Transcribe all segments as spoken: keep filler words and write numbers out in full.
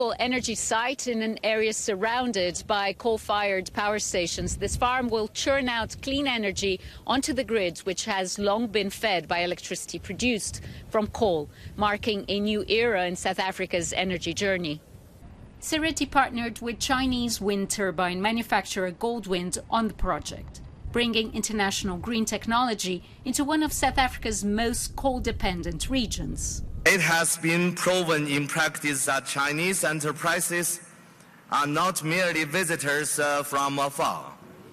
Energy site in an area surrounded by coal-fired power stations. This farm will churn out clean energy onto the grid, which has long been fed by electricity produced from coal, marking a new era in South Africa's energy journey. Sereti partnered with Chinese wind turbine manufacturer Goldwind on the project, bringing international green technology into one of South Africa's most coal-dependent regions. It has been proven in practice that Chinese enterprises are not merely visitors uh, from afar,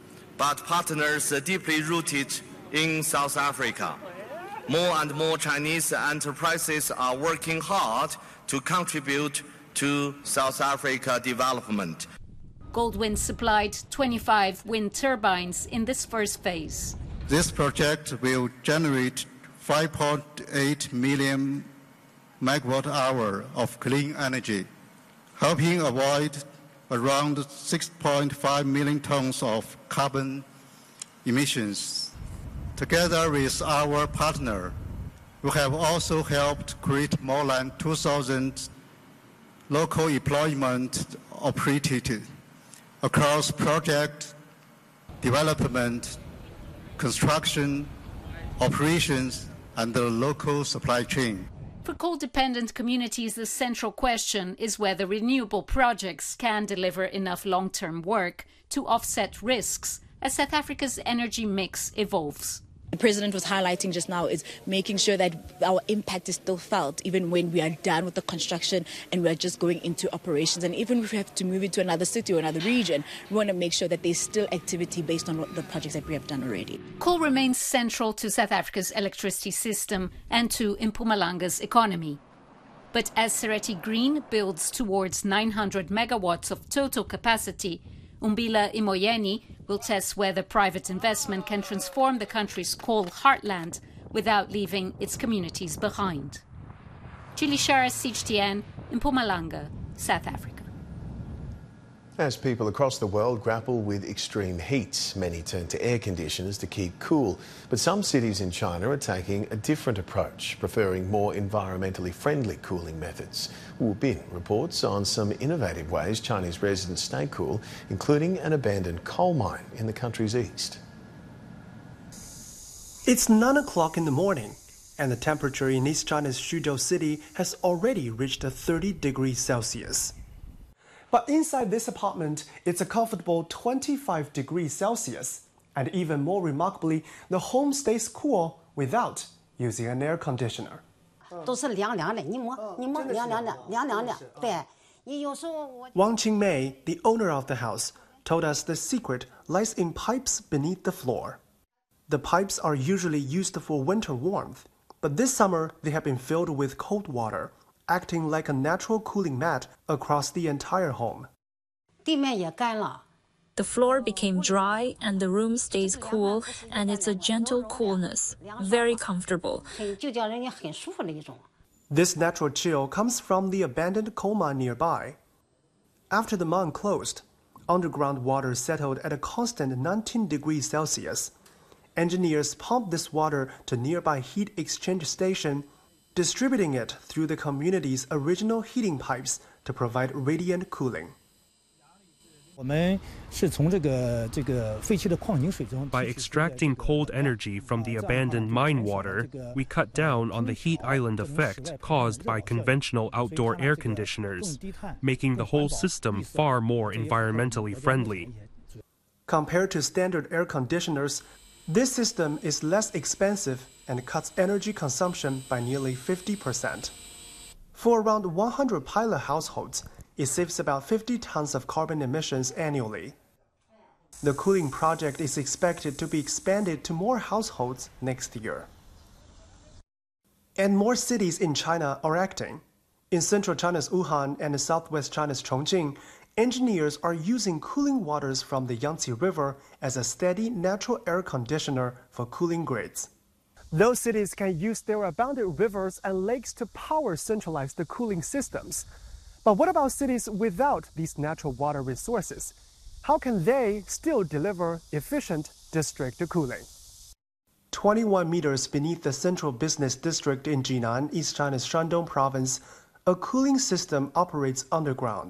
but partners uh, deeply rooted in South Africa. More and more Chinese enterprises are working hard to contribute to South Africa development. Goldwind supplied twenty-five wind turbines in this first phase. This project will generate five point eight million megawatt hour of clean energy, helping avoid around six point five million tons of carbon emissions. Together with our partner, we have also helped create more than two thousand local employment opportunities across project development, construction, operations, and the local supply chain. For coal-dependent communities, the central question is whether renewable projects can deliver enough long-term work to offset risks as South Africa's energy mix evolves. The President was highlighting just now is making sure that our impact is still felt even when we are done with the construction and we are just going into operations. And even if we have to move into another city or another region, we want to make sure that there's still activity based on what the projects that we have done already. Coal remains central to South Africa's electricity system and to Mpumalanga's economy. But as Sereti Green builds towards nine hundred megawatts of total capacity, Umbila Imoyeni will test whether private investment can transform the country's coal heartland without leaving its communities behind. Chilishara C H T N, Mpumalanga, South Africa. As people across the world grapple with extreme heat, many turn to air conditioners to keep cool. But some cities in China are taking a different approach, preferring more environmentally friendly cooling methods. Wu Bin reports on some innovative ways Chinese residents stay cool, including an abandoned coal mine in the country's east. It's nine o'clock in the morning, and the temperature in East China's Xuzhou city has already reached thirty degrees Celsius. But inside this apartment, it's a comfortable twenty-five degrees Celsius. And even more remarkably, the home stays cool without using an air conditioner. Wang Qingmei, the owner of the house, told us the secret lies in pipes beneath the floor. The pipes are usually used for winter warmth, but this summer they have been filled with cold water, acting like a natural cooling mat across the entire home. The floor became dry and the room stays cool, and it's a gentle coolness, very comfortable. This natural chill comes from the abandoned coal mine nearby. After the mine closed, underground water settled at a constant nineteen degrees Celsius. Engineers pumped this water to nearby heat exchange station, distributing it through the community's original heating pipes to provide radiant cooling. By extracting cold energy from the abandoned mine water, we cut down on the heat island effect caused by conventional outdoor air conditioners, making the whole system far more environmentally friendly. Compared to standard air conditioners, this system is less expensive and cuts energy consumption by nearly fifty percent. For around one hundred pilot households, it saves about fifty tons of carbon emissions annually. The cooling project is expected to be expanded to more households next year. And more cities in China are acting. In central China's Wuhan and southwest China's Chongqing, engineers are using cooling waters from the Yangtze River as a steady natural air conditioner for cooling grids. Those cities can use their abundant rivers and lakes to power centralized cooling systems. But what about cities without these natural water resources? How can they still deliver efficient district cooling? twenty-one meters beneath the central business district in Jinan, East China's Shandong province, a cooling system operates underground.